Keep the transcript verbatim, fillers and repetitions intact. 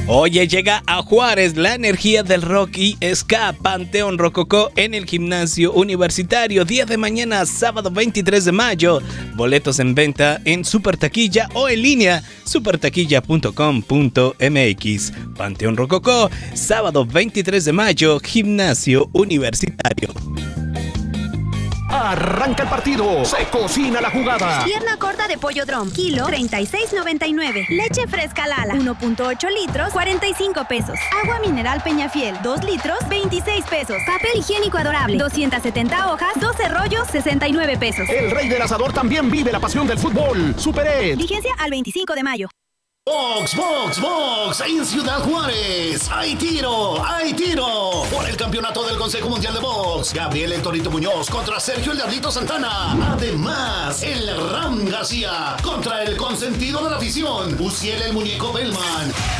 Oye, llega a Juárez la energía del rock y ska Panteón Rococó en el Gimnasio Universitario. Día de mañana, sábado veintitrés de mayo. Boletos en venta en Super Taquilla o en línea super taquilla punto com punto m x. Panteón Rococó, sábado veintitrés de mayo, Gimnasio Universitario. Arranca el partido, se cocina la jugada. Pierna corta de pollo drum, kilo treinta y seis noventa y nueve. Leche fresca Lala, uno punto ocho litros, cuarenta y cinco pesos. Agua mineral Peñafiel, dos litros, veintiséis pesos. Papel higiénico Adorable, doscientas setenta hojas, doce rollos, sesenta y nueve pesos. El rey del asador también vive la pasión del fútbol. Super Ed. Vigencia al veinticinco de mayo. Box, box, box, en Ciudad Juárez. ¡Hay tiro! ¡Hay tiro! Por el campeonato del Consejo Mundial de Box. Gabriel El Torito Muñoz contra Sergio El Diablito Santana. Además, el Ram García contra el consentido de la afición, Uciel El Muñeco Bellman.